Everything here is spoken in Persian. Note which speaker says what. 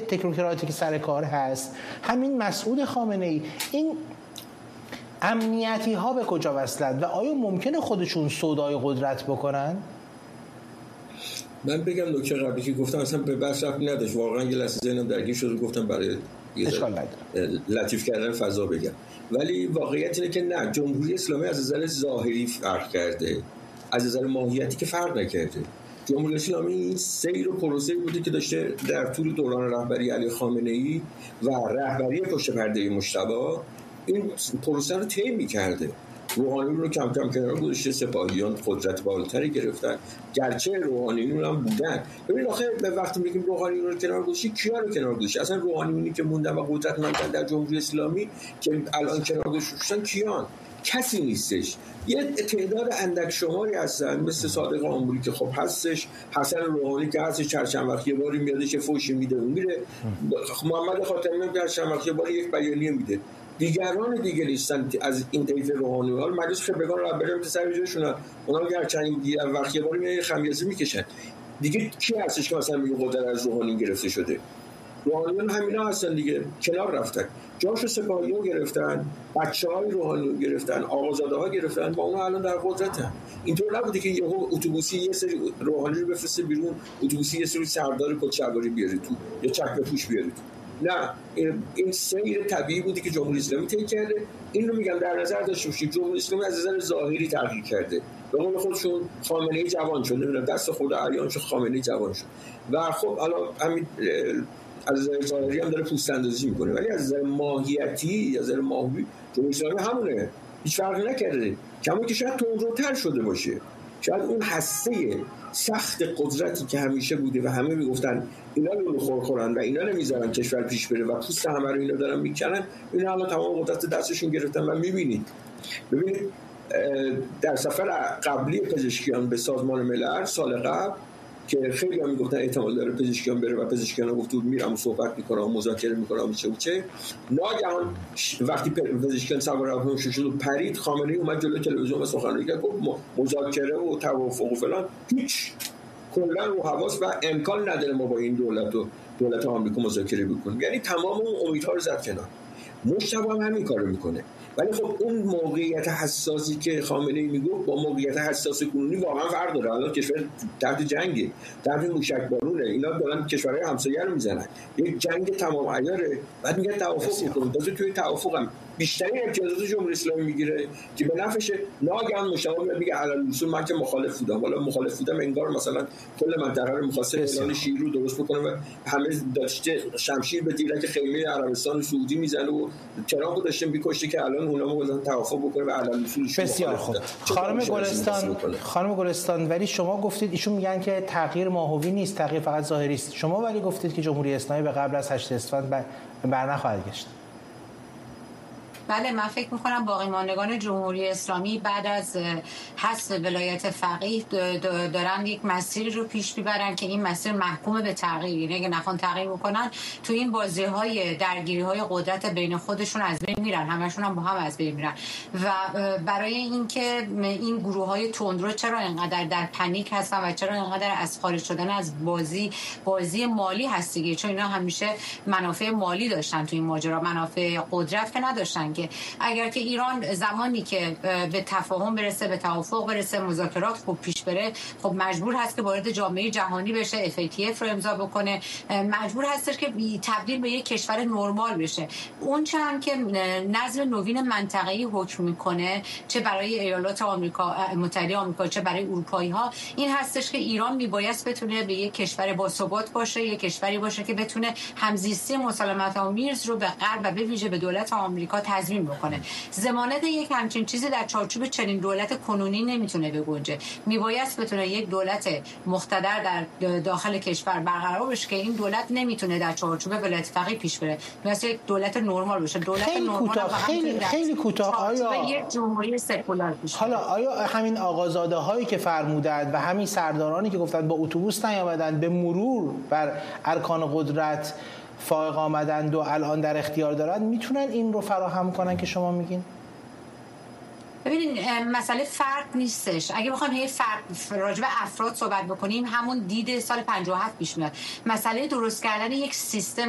Speaker 1: تکنوکراتی که سر کار هست، همین مسعود خامنه‌ای، این امنیتی ها به کجا وصلند و آیا ممکنه خودشون سودای قدرت بکنن؟
Speaker 2: من بگم نکته قبلی که گفتم اصلا به بحث ربطی نداشت، واقعا یه لحظه ذهنم درگیر شد و گفتم برای لطیف کردن فضا بگم، ولی واقعیت اینه که نه، جمهوری اسلامی از نظر ظاهری فرق کرده، از نظر ماهیتی که فرق نکرده. جمهوری اسلامی این سیر و پروسه بوده که داشته در طول دوران رهبری علی خامنه‌ای و رهبری پشت پرده مجتبی این پروسه رو طی می‌کرده. روحانی رو کم کم کنار گذاشته، سپاهیان قدرت بالاتری گرفتن، گرچه روحانیون هم بودن. ببین آخه به وقتی میگیم روحانی رو کنار گذاشتی، کیا رو کنار گذاشتی؟ اصلا روحانیونی که موندن و قدرتمندن در جمهوری اسلامی که الان کنار گذاشتن کیان؟ کسی نیستش. یه تعداد اندک شماری هستن مثل صادق آموری که خب هستش، حسن روحانی که هستش، چند وقت یه باری میادش یه فوشی میده و میره، محمد خاتمی هم چند وقت یه باری یک بیانیه میده. دیگران دیگه نیستن از این طیف روحانی‌ها. مجلس خبرگان رو بریم تو سر جاشون، اونا گرچند وقت یه باری میاد خمیازه میکشن. دیگه کی هستش که مثلا میگه قدرت از روحانی گرفته شده؟ روحانیون همینا هستن دیگه، کنار رفتن، جاشو سپاهیان گرفتن، بچه‌های روحانیون گرفتن، آقازاده‌ها گرفتن و اونا الان در قدرتن. اینطور نبوده که یهو اتوبوسی یه سری روحانی رو بفرسته بیرون، اتوبوسی یه سری سردار کچه‌واری بیاره تو یا چکمه پوش بیاره تو. نه، این سیر طبیعی بودی که جمهوری اسلامی طی کرده. این رو میگم در نظر داشته باشید، جمهوری اسلامی از نظر ظاهری تغییر کرده. به قول خودشون خامنه‌ای جوان شد، نمیدونم دست خود اریان شد، خامنه‌ای جوان شد و خب الان همین از نظر ظاهری هم داره پوست اندازی میکنه، ولی از نظر ماهیتی، از نظر ماهی جمهوری اسلامی همونه، هیچ فرقی نکرده. کما که شاید تندروتر شده باشه، شاید اون حسه سخت قدرتی که همیشه بوده و همه میگفتن اینا لولو خورخورن و اینا نمیذارن کشور پیش بره و پوست همه رو اینا دارن میکنن، اینا الان تمام قدرت دستشون گرفتن و میبینید. ببینید در سفر قبلی پزشکیان به سازمان ملل سال قبل که خیلی هم میگفتن احتمال داره پزشکیان بره و پزشکیان گفت میرم و صحبت میکنم، مذاکره میکنم، چه ناگهان وقتی پزشکیان سوار هواپیما شد و پرید، خامنه‌ای اومد جلوی تلویزیون و سخنرانی کرد، گفت مذاکره و توافق و فلان هیچ، کلا رو حواس و امکان نداره ما با این دولت آمریکا مذاکره بکنیم. یعنی تمام اون امیدها رو زد کنار. مجتبی هم همین کارو میکنه. ولی خب اون موقعیت حساسی که خامنه‌ای میگفت با موقعیت حساس کنونی واقعا فرق داره. الان کشور تحت جنگه، تحت موشکبارونه، اینا دارن کشورهای همسایه رو میزنن، یک جنگ تمام عیاره. بعد میگه توافق میکنیم، تازه توی توافق هم بیشترین امتیازات جمهوری اسلامی میگیره که به نفعش. ناگهان مشابه میگه علالرسول من که مخالف بودم، حالا مخالف بودم انگار مثلا کل منطقه رو می‌خواسته اعلان شیر رو درست بکنه و همه داشته شمشیر به دیرک خیمه عربستان و سعودی میزنه و ترامپ داشته می‌کشه که الان اونا مثلا توافق بکنه و علالرسولش.
Speaker 1: بسیار خوب. خانم گلستان ولی شما گفتید ایشون میگن که تغییر ماهوی نیست، تغییر فقط ظاهری است. شما ولی گفتید که جمهوری اسلامی به قبل از 8 اسفند برنخواهد گشت.
Speaker 3: بله، من فکر میکنم باقی ماندگان جمهوری اسلامی بعد از حذف ولایت فقیه دارن یک مسیری رو پیش میبرن که این مسیر محکوم به تغییر. یعنی اگه نخوان تغییر بکنن تو این بازی‌های درگیری‌های قدرت بین خودشون از بین میرن، همشون هم با هم از بین میرن. و برای اینکه این گروه‌های تندرو چرا اینقدر در پنیک هستن و چرا اینقدر از خارج شدن از بازی مالی هست دیگه، چون اینا همیشه منافع مالی داشتن تو این ماجرا، منافع قدرت که نداشتن. که اگر که ایران زمانی که به تفاهم برسه، به توافق برسه، مذاکرات خوب پیش بره، خب مجبور هست که وارد جامعه جهانی بشه، FATF رو امضا بکنه، مجبور هستش که تبدیل به یک کشور نرمال بشه. اون چند که نظم نوین منطقه‌ای حکم میکنه، چه برای ایالات آمریکا متحده آمریکا چه برای اروپایی ها، این هستش که ایران میبایست بتونه به یک کشور باثبات باشه، یک کشوری باشه که بتونه همزیستی مسالمت آمیز رو به غرب و به ویژه به دولت آمریکا تضمین بکنه. ضمانت یک همچین چیزی در چارچوب چنین دولت کنونی نمیتونه بگنجه. میبایست بتونه یک دولت مقتدر در داخل کشور برقرار بشه که این دولت نمیتونه در چارچوب ولایت فقیه پیش بره، مثل یک دولت نرمال باشه. دولت نرمال
Speaker 1: خیلی کوتاه آیا
Speaker 3: یک جمهوری سکولار پیش بره.
Speaker 1: حالا آیا همین آقازاده هایی که فرمودند و همین سردارانی که گفتند با اتوبوس نیامدند، به مرور بر ارکان قدرت فائق آمدند و الان در اختیار دارند، میتونن این رو فراهم کنن که شما میگین؟
Speaker 3: ببینید مسئله فرد نیستش. اگه بخوایم هی راجع به افراد صحبت بکنیم، همون دید سال 57 پیش میاد. مسئله درست کردن یک سیستم